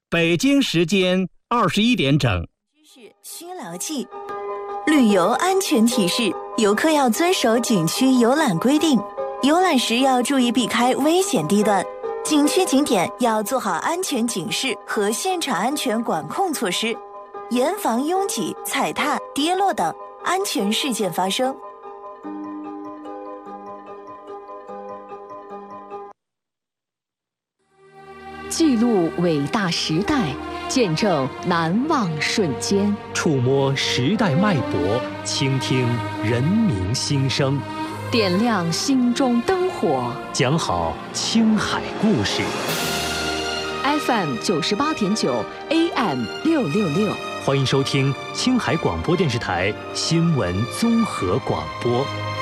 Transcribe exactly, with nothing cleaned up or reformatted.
北京时间二十一点整。 知识需牢记。旅游安全提示：游客要遵守景区游览规定，游览时要注意避开危险地段，景区景点要做好安全警示和现场安全管控措施，严防拥挤、踩踏、跌落等安全事件发生。 记录伟大时代，见证难忘瞬间， 触摸时代脉搏，倾听人民心声， 点亮心中灯火， 讲好青海故事。 F M 九十八点九 ，A M 六六六， 欢迎收听青海广播电视台新闻综合广播。